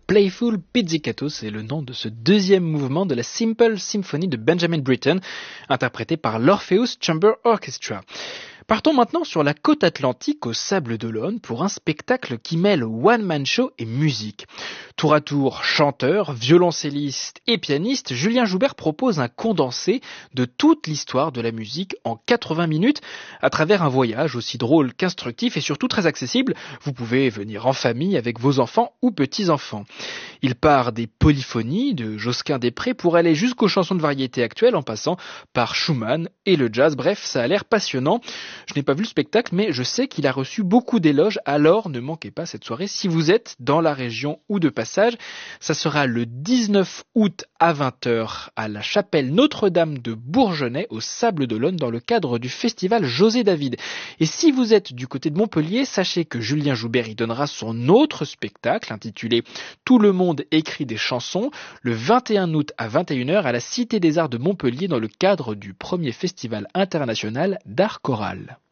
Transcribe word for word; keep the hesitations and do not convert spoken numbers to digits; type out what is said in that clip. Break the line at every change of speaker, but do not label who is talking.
Playful Pizzicato, c'est le nom de ce deuxième mouvement de la Simple Symphony de Benjamin Britten, interprété par l'Orpheus Chamber Orchestra. Partons maintenant sur la côte atlantique aux Sables d'Olonne pour un spectacle qui mêle one-man show et musique. Tour à tour chanteur, violoncelliste et pianiste, Julien Joubert propose un condensé de toute l'histoire de la musique en quatre-vingts minutes à travers un voyage aussi drôle qu'instructif et surtout très accessible. Vous pouvez venir en famille avec vos enfants ou petits-enfants. Il part des polyphonies de Josquin-des-Prés pour aller jusqu'aux chansons de variété actuelles en passant par Schumann et le jazz. Bref, ça a l'air passionnant. Je n'ai pas vu le spectacle, mais je sais qu'il a reçu beaucoup d'éloges, alors ne manquez pas cette soirée si vous êtes dans la région ou de passage. Ça sera le dix-neuf août à vingt heures à la chapelle Notre-Dame de Bourgenais aux Sables d'Olonne dans le cadre du festival José David. Et si vous êtes du côté de Montpellier, sachez que Julien Joubert y donnera son autre spectacle intitulé Tout le monde écrit des chansons le vingt et un août à vingt et une heures à la Cité des Arts de Montpellier dans le cadre du premier festival international d'art choral.